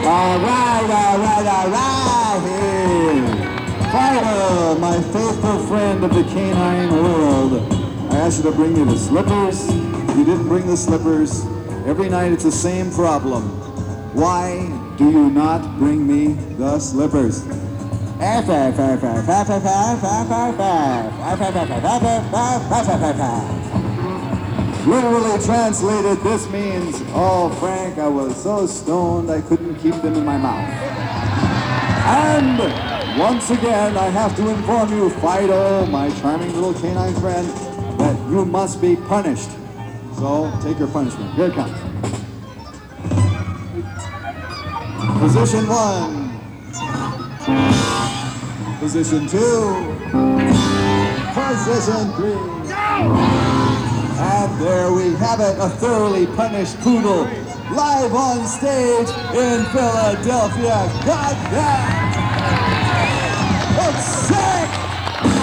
All right. Fido, my faithful friend of the canine world. I asked you to bring me the slippers. You didn't bring the slippers. Every night it's the same problem. Why do you not bring me the slippers? Literally translated, this means, oh, Frank, I was so stoned I couldn't keep them in my mouth. And once again, I have to inform you, Fido, my charming little canine friend, that you must be punished. So, take your punishment. Here it comes. Position 1. Position 2. Position 3. And there we have it, a thoroughly punished poodle, live on stage in Philadelphia. God damn!